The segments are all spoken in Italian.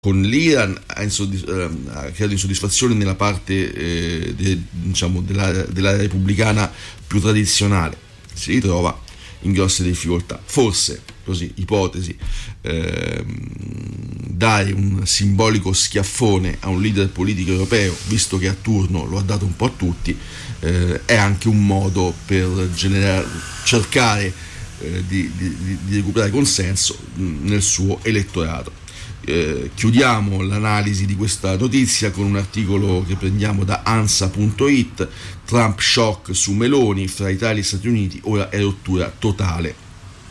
con l'Iran ha creato insoddisfazione nella parte dell'area repubblicana più tradizionale, si ritrova in grosse difficoltà. Forse, così, ipotesi, dare un simbolico schiaffone a un leader politico europeo, visto che a turno lo ha dato un po' a tutti, è anche un modo per cercare di recuperare consenso nel suo elettorato. Chiudiamo l'analisi di questa notizia con un articolo che prendiamo da ANSA.it. Trump shock su Meloni, fra Italia e Stati Uniti ora è rottura totale.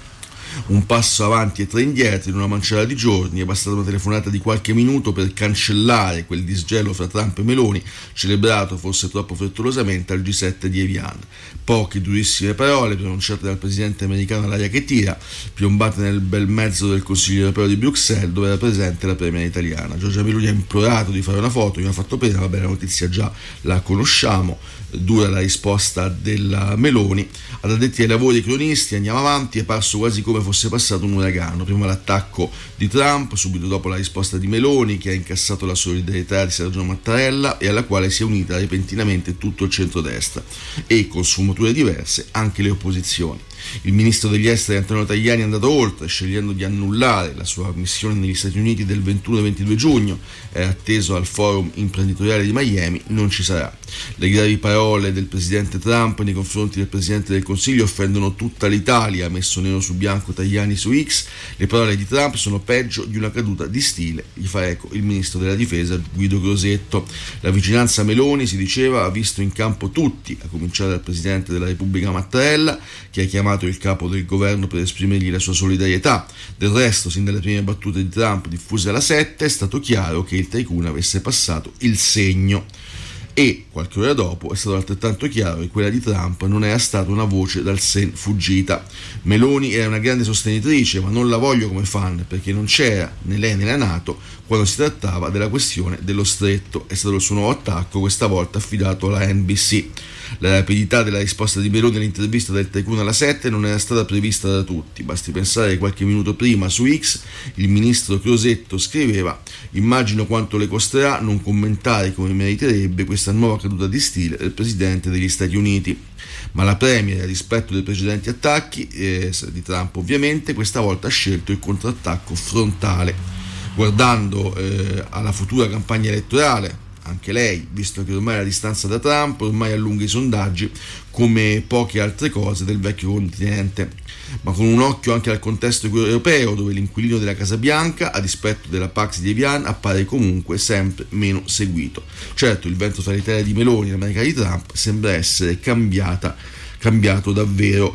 Un passo avanti e tre indietro in una manciata di giorni. È bastata una telefonata di qualche minuto per cancellare quel disgelo fra Trump e Meloni, celebrato forse troppo frettolosamente al G7 di Evian. Poche durissime parole pronunciate dal presidente americano all'aria che tira, piombate nel bel mezzo del Consiglio europeo di Bruxelles, dove era presente la premier italiana. Giorgia Meloni ha implorato di fare una foto, mi ha fatto pena, vabbè, la notizia già la conosciamo. Dura la risposta della Meloni. Ad addetti ai lavori e cronisti, andiamo avanti, è parso quasi come fosse passato un uragano. Prima l'attacco di Trump, subito dopo la risposta di Meloni, che ha incassato la solidarietà di Sergio Mattarella e alla quale si è unita repentinamente tutto il centrodestra e, con sfumature diverse, anche le opposizioni. Il ministro degli esteri Antonio Tajani è andato oltre, scegliendo di annullare la sua missione negli Stati Uniti del 21 e 22 giugno. È atteso al forum imprenditoriale di Miami, non ci sarà. Le gravi parole del presidente Trump nei confronti del presidente del Consiglio offendono tutta l'Italia, ha messo nero su bianco Tajani su X. Le parole di Trump sono peggio di una caduta di stile, gli fa eco il ministro della difesa Guido Crosetto. La vicinanza Meloni, si diceva, ha visto in campo tutti, a cominciare dal presidente della Repubblica Mattarella, che ha chiamato il capo del governo per esprimergli la sua solidarietà. Del resto, sin dalle prime battute di Trump diffuse alla 7, è stato chiaro che il tycoon avesse passato il segno. E qualche ora dopo è stato altrettanto chiaro che quella di Trump non era stata una voce dal sen fuggita. Meloni era una grande sostenitrice, ma non la voglio come fan, perché non c'era né lei né la NATO quando si trattava della questione dello stretto. È stato il suo nuovo attacco, questa volta affidato alla NBC. La rapidità della risposta di Meloni all'intervista del tycoon alla 7 non era stata prevista da tutti. Basti pensare che qualche minuto prima su X il ministro Crosetto scriveva: immagino quanto le costerà non commentare come meriterebbe questa nuova caduta di stile del presidente degli Stati Uniti. Ma la premier, a rispetto dei precedenti attacchi di Trump ovviamente, questa volta ha scelto il contrattacco frontale, guardando alla futura campagna elettorale. Anche lei, visto che ormai è a distanza da Trump, ormai allunga i sondaggi come poche altre cose del vecchio continente, ma con un occhio anche al contesto europeo, dove l'inquilino della Casa Bianca, a dispetto della Pax di Evian, appare comunque sempre meno seguito. Certo, il vento fra l'Italia di Meloni e l'America di Trump sembra essere cambiato davvero.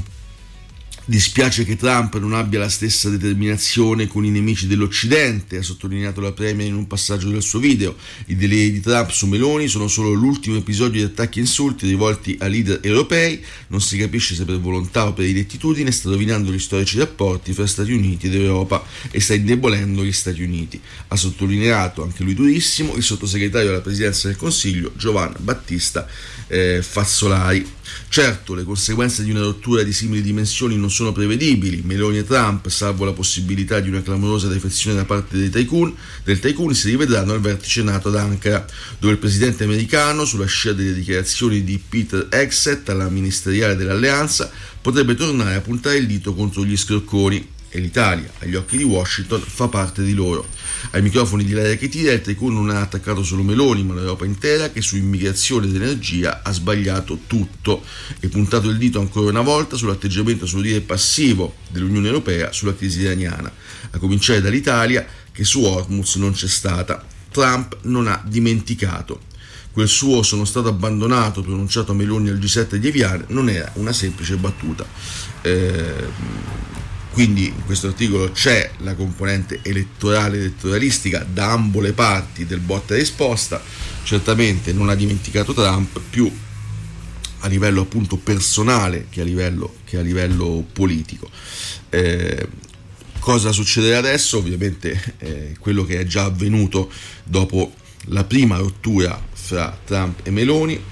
Dispiace che Trump non abbia la stessa determinazione con i nemici dell'Occidente, ha sottolineato la premier in un passaggio del suo video. I deleri di Trump su Meloni sono solo l'ultimo episodio di attacchi e insulti rivolti a leader europei. Non si capisce se per volontà o per inettitudine sta rovinando gli storici rapporti fra Stati Uniti ed Europa e sta indebolendo gli Stati Uniti. Ha sottolineato, anche lui durissimo, il sottosegretario alla presidenza del Consiglio Giovan Battista Fazzolari. Certo, le conseguenze di una rottura di simili dimensioni non sono prevedibili. Meloni e Trump, salvo la possibilità di una clamorosa defezione da parte del tycoon, si rivedranno al vertice NATO ad Ankara, dove il presidente americano, sulla scia delle dichiarazioni di Peter Hegseth alla ministeriale dell'alleanza, potrebbe tornare a puntare il dito contro gli scrocconi. E l'Italia, agli occhi di Washington, fa parte di loro. Ai microfoni di Ilaria Chetira, il tycoon non ha attaccato solo Meloni, ma l'Europa intera, che su immigrazione ed energia ha sbagliato tutto e puntato il dito ancora una volta sull'atteggiamento, suo dire, passivo dell'Unione Europea sulla crisi iraniana, a cominciare dall'Italia, che su Hormuz non c'è stata. Trump non ha dimenticato. Quel suo "sono stato abbandonato" pronunciato a Meloni al G7 di Evian non era una semplice battuta. Quindi in questo articolo c'è la componente elettoralistica da ambo le parti del botta e risposta. Certamente non ha dimenticato Trump, più a livello appunto personale che a livello politico. Cosa succederà adesso? Ovviamente quello che è già avvenuto dopo la prima rottura fra Trump e Meloni.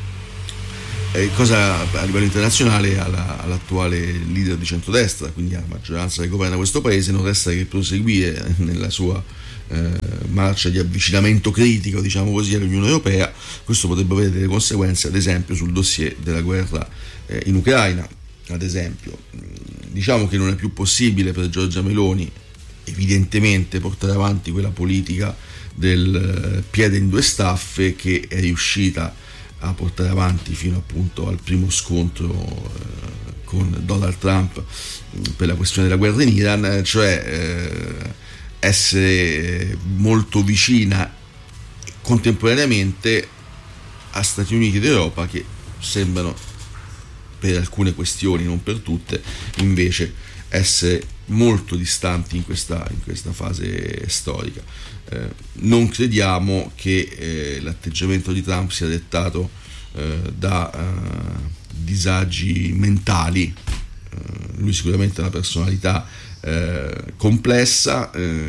Cosa a livello internazionale all'attuale leader di centrodestra, quindi alla maggioranza che governa questo paese, non resta che proseguire nella sua marcia di avvicinamento critico, diciamo così, all'Unione Europea. Questo potrebbe avere delle conseguenze, ad esempio sul dossier della guerra in Ucraina. Ad esempio, diciamo che non è più possibile per Giorgia Meloni evidentemente portare avanti quella politica del piede in due staffe che è riuscita a portare avanti fino appunto al primo scontro con Donald Trump per la questione della guerra in Iran, cioè essere molto vicina contemporaneamente a Stati Uniti ed Europa, che sembrano, per alcune questioni, non per tutte, invece essere molto distanti in questa fase storica. Non crediamo che l'atteggiamento di Trump sia dettato da disagi mentali. Lui sicuramente ha una personalità complessa,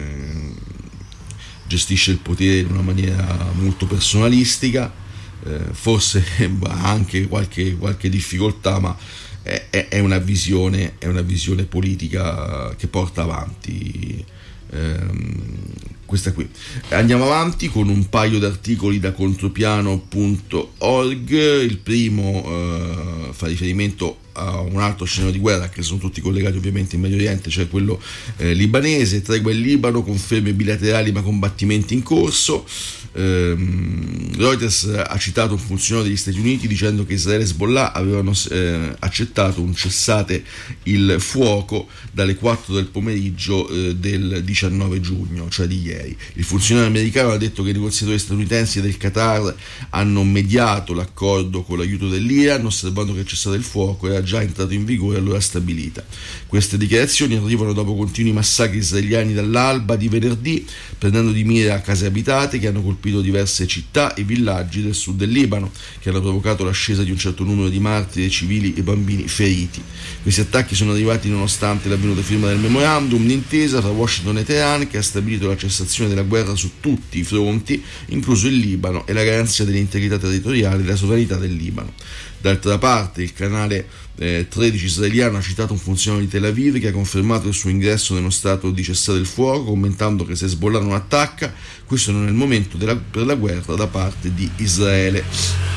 gestisce il potere in una maniera molto personalistica, forse ha anche qualche difficoltà, ma è una visione politica che porta avanti questa qui. Andiamo avanti con un paio di articoli da contropiano.org. Il primo fa riferimento a un altro scenario di guerra, che sono tutti collegati ovviamente in Medio Oriente, cioè quello libanese. Tregua in Libano, conferme bilaterali ma combattimenti in corso. Reuters ha citato un funzionario degli Stati Uniti dicendo che Israele e Hezbollah avevano accettato un cessate il fuoco dalle 4 del pomeriggio del 19 giugno, cioè di ieri. Il funzionario americano ha detto che i negoziatori statunitensi e del Qatar hanno mediato l'accordo con l'aiuto dell'Iran, osservando che il cessate il fuoco era già entrato in vigore all'ora stabilita. Queste dichiarazioni arrivano dopo continui massacri israeliani dall'alba di venerdì, prendendo di mira case abitate che hanno colpito diverse città e villaggi del sud del Libano, che hanno provocato l'ascesa di un certo numero di martiri, civili e bambini feriti. Questi attacchi sono arrivati nonostante l'avvenuta firma del memorandum d'intesa tra Washington e Teheran, che ha stabilito la cessazione della guerra su tutti i fronti, incluso il Libano, e la garanzia dell'integrità territoriale e della sovranità del Libano. D'altra parte, il canale 13 israeliano ha citato un funzionario di Tel Aviv che ha confermato il suo ingresso nello stato di cessate il fuoco, commentando che se Hezbollah non attacca, questo non è il momento per la guerra da parte di Israele.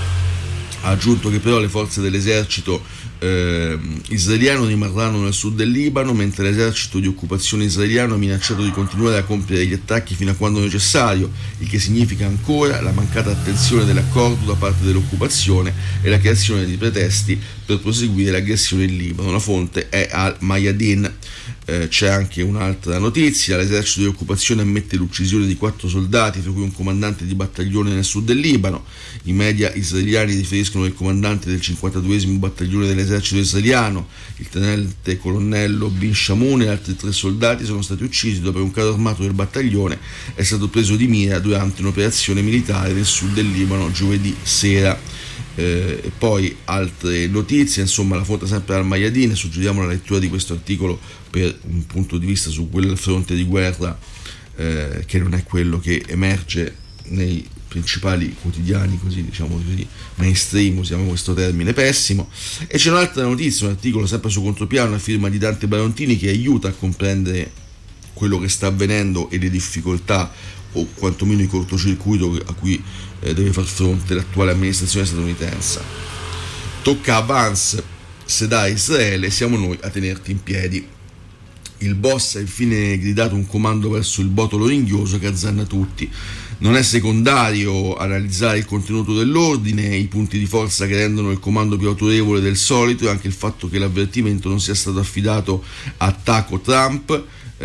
Ha aggiunto che però le forze dell'esercito israeliano rimarranno nel sud del Libano, mentre l'esercito di occupazione israeliano ha minacciato di continuare a compiere gli attacchi fino a quando necessario, il che significa ancora la mancata attenzione dell'accordo da parte dell'occupazione e la creazione di pretesti per proseguire l'aggressione in Libano. La fonte è al-Mayadin. C'è anche un'altra notizia: l'esercito di occupazione ammette l'uccisione di 4 soldati, tra cui un comandante di battaglione nel sud del Libano. I media israeliani riferiscono che il comandante del 52esimo battaglione dell'esercito israeliano, il tenente colonnello Bin Shamoun, e altri 3 soldati sono stati uccisi dopo che un carro armato del battaglione è stato preso di mira durante un'operazione militare nel sud del Libano giovedì sera. E poi altre notizie, insomma, la fonte sempre al Mayadin. Suggeriamo la lettura di questo articolo per un punto di vista su quel fronte di guerra che non è quello che emerge nei principali quotidiani, così diciamo così mainstream, usiamo questo termine pessimo. E c'è un'altra notizia, un articolo sempre su Contropiano a firma di Dante Barontini, che aiuta a comprendere quello che sta avvenendo e le difficoltà, o quantomeno il cortocircuito a cui deve far fronte l'attuale amministrazione statunitense. Tocca a Vance: se dai Israele siamo noi a tenerti in piedi. Il boss ha infine gridato un comando verso il botolo ringhioso che azzanna tutti. Non è secondario analizzare il contenuto dell'ordine, i punti di forza che rendono il comando più autorevole del solito, e anche il fatto che l'avvertimento non sia stato affidato a Taco Trump,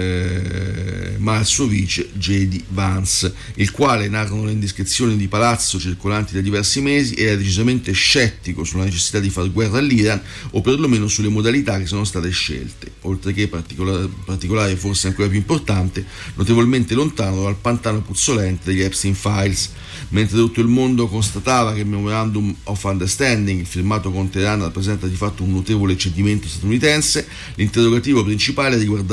ma al suo vice J.D. Vance, il quale, narrano le indiscrezioni di palazzo circolanti da diversi mesi, era decisamente scettico sulla necessità di far guerra all'Iran, o perlomeno sulle modalità che sono state scelte, oltre che particolare, forse ancora più importante, notevolmente lontano dal pantano puzzolente degli Epstein Files. Mentre tutto il mondo constatava che il Memorandum of Understanding firmato con Teheran rappresenta di fatto un notevole cedimento statunitense, l'interrogativo principale riguardava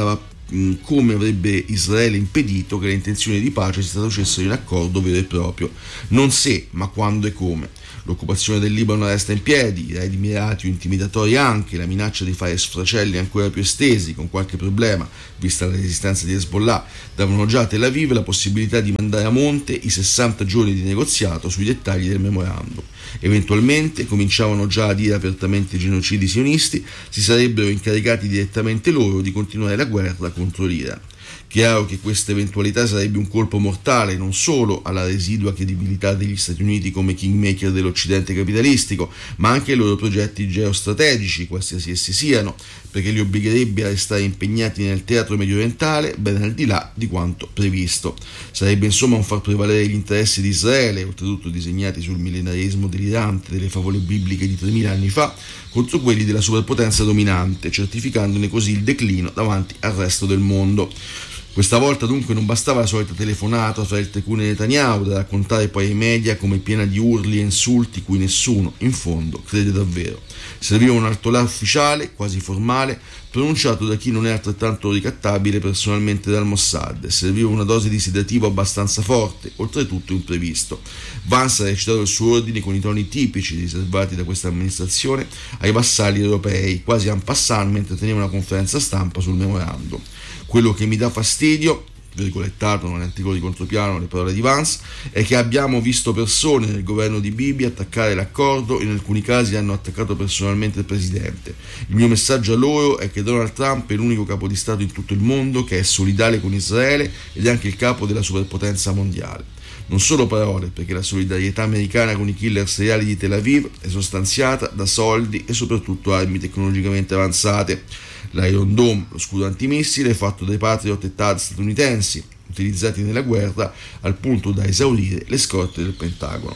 come avrebbe Israele impedito che le intenzioni di pace si traducessero in accordo vero e proprio. Non se, ma quando e come. L'occupazione del Libano resta in piedi, i raid mirati o intimidatori anche, la minaccia di fare sfracelli ancora più estesi, con qualche problema, vista la resistenza di Hezbollah, davano già a Tel Aviv la possibilità di mandare a monte i 60 giorni di negoziato sui dettagli del memorandum. Eventualmente, cominciavano già a dire apertamente i genocidi sionisti, si sarebbero incaricati direttamente loro di continuare la guerra contro l'Iran. Chiaro che questa eventualità sarebbe un colpo mortale non solo alla residua credibilità degli Stati Uniti come kingmaker dell'Occidente capitalistico, ma anche ai loro progetti geostrategici, qualsiasi essi siano, perché li obbligherebbe a restare impegnati nel teatro mediorientale ben al di là di quanto previsto. Sarebbe insomma un far prevalere gli interessi di Israele, oltretutto disegnati sul millenarismo delirante delle favole bibliche di 3000 anni fa, contro quelli della superpotenza dominante, certificandone così il declino davanti al resto del mondo. Questa volta dunque non bastava la solita telefonata fra il Tecune e Netanyahu da raccontare poi ai media come piena di urli e insulti cui nessuno, in fondo, crede davvero. Serviva un altolà ufficiale, quasi formale, pronunciato da chi non è altrettanto ricattabile personalmente dal Mossad. Serviva una dose di sedativo abbastanza forte, oltretutto imprevisto. Vance ha recitato il suo ordine con i toni tipici riservati da questa amministrazione ai vassalli europei, quasi en passant mentre teneva una conferenza stampa sul memorandum. Quello che mi dà fastidio, virgolettato nell'articolo di contropiano le parole di Vance, è che abbiamo visto persone nel governo di Bibi attaccare l'accordo e in alcuni casi hanno attaccato personalmente il presidente. Il mio messaggio a loro è che Donald Trump è l'unico capo di Stato in tutto il mondo che è solidale con Israele ed è anche il capo della superpotenza mondiale. Non solo parole, perché la solidarietà americana con i killer seriali di Tel Aviv è sostanziata da soldi e soprattutto armi tecnologicamente avanzate. L'Iron Dome, lo scudo antimissile, fatto dai Patriot e THAAD statunitensi, utilizzati nella guerra al punto da esaurire le scorte del Pentagono.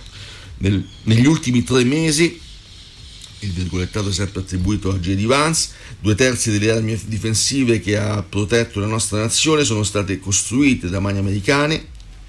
Negli ultimi 3 mesi, il virgolettato è sempre attribuito a J.D. Vance, 2/3 delle armi difensive che ha protetto la nostra nazione sono state costruite da mani americane,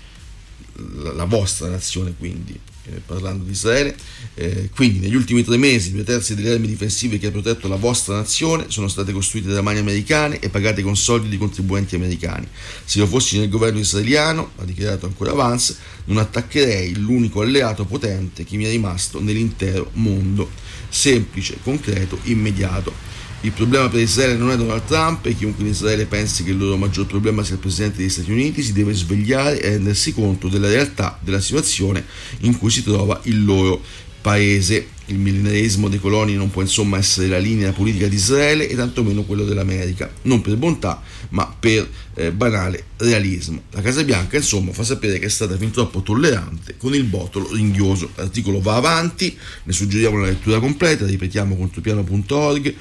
la vostra nazione quindi, parlando di Israele, quindi negli ultimi 3 mesi 2/3 delle armi difensive che ha protetto la vostra nazione sono state costruite da mani americane e pagate con soldi di contribuenti americani. Se io fossi nel governo israeliano, ha dichiarato ancora Vance, non attaccherei l'unico alleato potente che mi è rimasto nell'intero mondo. Semplice, concreto, immediato. Il problema per Israele non è Donald Trump e chiunque in Israele pensi che il loro maggior problema sia il presidente degli Stati Uniti si deve svegliare e rendersi conto della realtà della situazione in cui si trova il loro paese. Il millenarismo dei coloni non può insomma essere la linea politica di Israele e tantomeno quello dell'America, non per bontà ma per banale realismo. La Casa Bianca insomma fa sapere che è stata fin troppo tollerante con il botolo ringhioso. L'articolo va avanti, ne suggeriamo la lettura completa, ripetiamo contropiano.org.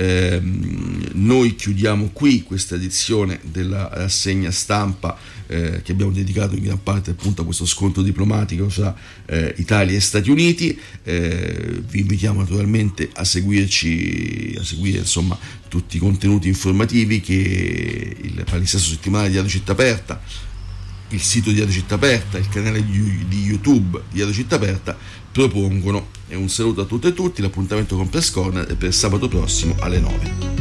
Noi chiudiamo qui questa edizione della rassegna stampa che abbiamo dedicato in gran parte appunto a questo scontro diplomatico fra Italia e Stati Uniti. Vi invitiamo naturalmente a seguire insomma tutti i contenuti informativi che il palinsesto settimanale di Radio Città Aperta, il sito di Radio Città Aperta, il canale di YouTube di Radio Città Aperta propongono. E un saluto a tutte e tutti, l'appuntamento con Press Corner è per sabato prossimo alle 9.